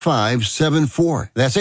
3574. That's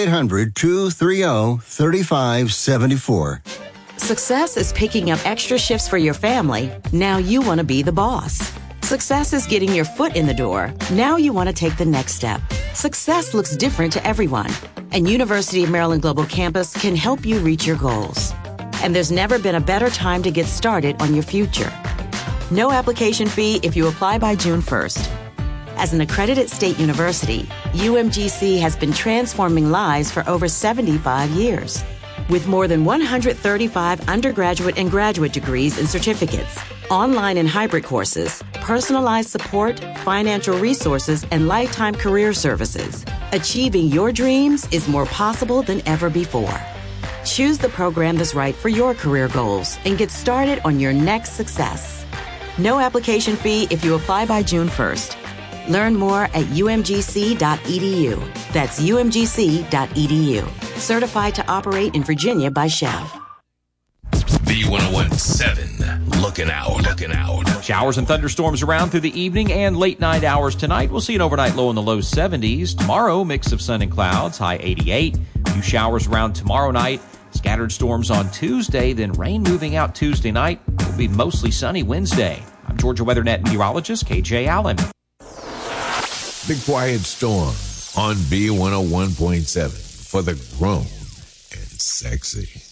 800-230-3574. Success is picking up extra shifts for your family. Now you want to be the boss. Success is getting your foot in the door. Now you want to take the next step. Success looks different to everyone, and University of Maryland Global Campus can help you reach your goals. And there's never been a better time to get started on your future. No application fee if you apply by June 1st. As an accredited state university, UMGC has been transforming lives for over 75 years. With more than 135 undergraduate and graduate degrees and certificates, online and hybrid courses, personalized support, financial resources, and lifetime career services, achieving your dreams is more possible than ever before. Choose the program that's right for your career goals and get started on your next success. No application fee if you apply by June 1st. Learn more at umgc.edu. That's umgc.edu. Certified to operate in Virginia by Chev. B1017, looking out. Showers and thunderstorms around through the evening and late night hours tonight. We'll see an overnight low in the low 70s. Tomorrow, mix of sun and clouds, high 88. Few showers around tomorrow night. Scattered storms on Tuesday, then rain moving out Tuesday night. It'll be mostly sunny Wednesday. I'm Georgia WeatherNet meteorologist KJ Allen. Big Quiet Storm on B101.7 for the grown and sexy.